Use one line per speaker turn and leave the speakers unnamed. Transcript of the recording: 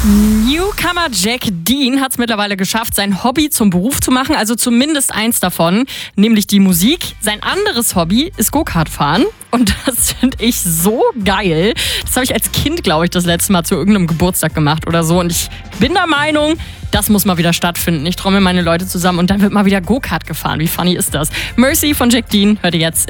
Newcomer Jack Dean hat es mittlerweile geschafft, sein Hobby zum Beruf zu machen, also zumindest eins davon, nämlich die Musik. Sein anderes Hobby ist Go-Kart fahren und das finde ich so geil. Das habe ich als Kind, glaube ich, das letzte Mal zu irgendeinem Geburtstag gemacht oder so und ich bin der Meinung, das muss mal wieder stattfinden. Ich trommel meine Leute zusammen und dann wird mal wieder Go-Kart gefahren. Wie funny ist das? Mercy von Jack Dean hört ihr jetzt.